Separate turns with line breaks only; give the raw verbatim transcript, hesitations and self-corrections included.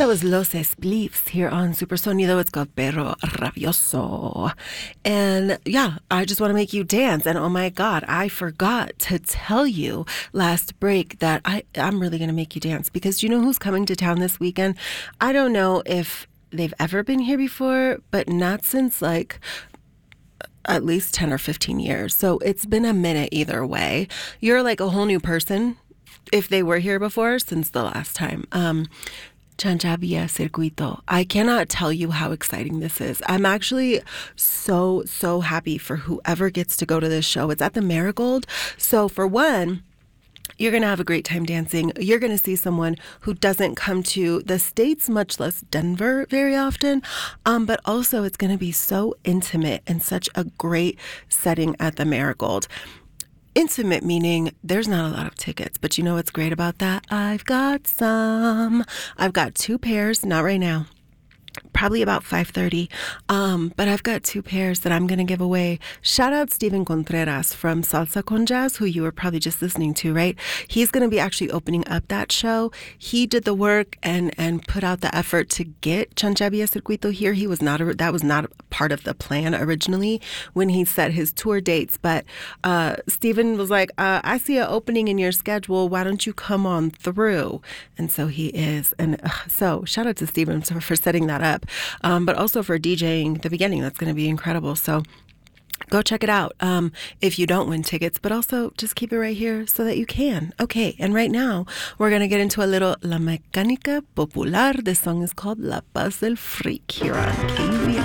That was Los Spliffs here on Super Sonido. It's called Perro Rabioso. And yeah, I just want to make you dance. And oh my God, I forgot to tell you last break that I, I'm really going to make you dance because you know who's coming to town this weekend? I don't know if they've ever been here before, but not since like at least ten or fifteen years. So it's been a minute either way. You're like a whole new person if they were here before since the last time. Um, Chanchavia Circuito. I cannot tell you how exciting this is. I'm actually so, so happy for whoever gets to go to this show. It's at the Marigold. So for one, you're going to have a great time dancing. You're going to see someone who doesn't come to the States, much less Denver, very often. Um, but also it's going to be so intimate and such a great setting at the Marigold. Intimate meaning there's not a lot of tickets, but you know what's great about that? I've got some. I've got two pairs, not right now. Probably about five thirty. Um, but I've got two pairs that I'm going to give away. Shout out Steven Contreras from Salsa Con Jazz, who you were probably just listening to, right? He's going to be actually opening up that show. He did the work and and put out the effort to get Chanchavia Circuito here. He was not a, that was not part of the plan originally when he set his tour dates. But uh, Steven was like, uh, I see an opening in your schedule. Why don't you come on through? And so he is. And uh, so shout out to Steven for, for setting that up. Um, but also for DJing the beginning. That's going to be incredible. So go check it out um, if you don't win tickets, but also just keep it right here so that you can. Okay, and right now we're going to get into a little La Mecánica Popular. This song is called La Paz del Freak here on K U